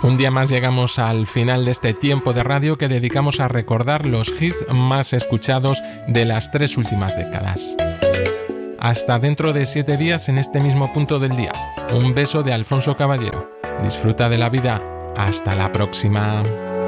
Un día más llegamos al final de este tiempo de radio que dedicamos a recordar los hits más escuchados de las 3 últimas décadas. Hasta dentro de 7 días en este mismo punto del día. Un beso de Alfonso Caballero. Disfruta de la vida. Hasta la próxima.